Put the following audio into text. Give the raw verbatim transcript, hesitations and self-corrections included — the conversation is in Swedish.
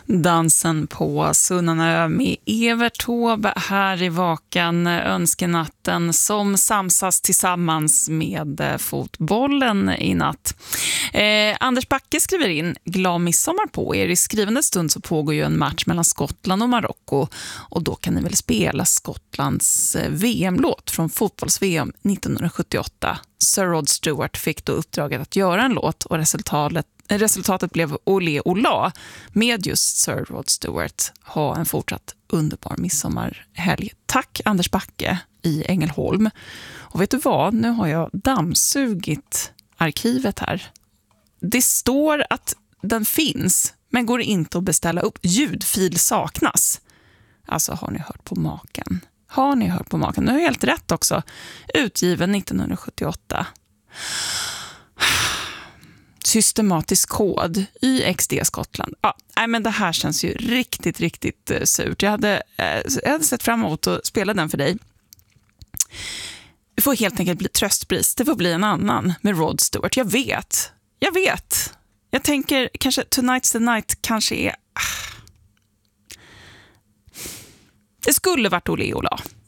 Dansen på Sunnanö med Evert Taube här i Vakan, önskenatten som samsas tillsammans med fotbollen i natt. Eh, Anders Backe skriver in: glad midsommar på er. I skrivande stund så pågår ju en match mellan Skottland och Marocko, och då kan ni väl spela Skottlands V M-låt från fotbolls-V M nittonhundrasjuttioåtta. Sir Rod Stewart fick då uppdraget att göra en låt, och resultatet Resultatet blev Olé Ola med just Sir Rod Stewart. Ha en fortsatt underbar midsommarhelg. Tack Anders Backe i Ängelholm. Och vet du vad? Nu har jag dammsugit arkivet här. Det står att den finns, men går inte att beställa upp. Ljudfil saknas. Alltså, har ni hört på maken? Har ni hört på maken? Nu har jag helt rätt också. Utgiven nittonhundrasjuttioåtta. Systematisk kod, Y X D Skottland. Ja, nej, men det här känns ju riktigt, riktigt eh, surt. Jag hade, eh, jag hade sett fram emot att spela den för dig. Det får helt enkelt bli tröstpris. Det får bli en annan med Rod Stewart. Jag vet. Jag vet. Jag tänker kanske Tonight's the Night kanske är... Det skulle varit Olé Ola.